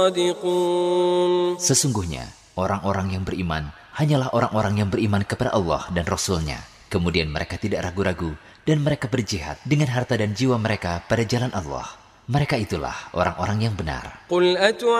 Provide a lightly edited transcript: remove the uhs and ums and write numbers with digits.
Sesungguhnya, orang-orang yang beriman hanyalah orang-orang yang beriman kepada Allah dan Rasul-Nya. Kemudian mereka tidak ragu-ragu dan mereka berjihad dengan harta dan jiwa mereka pada jalan Allah. Mereka itulah orang-orang yang benar.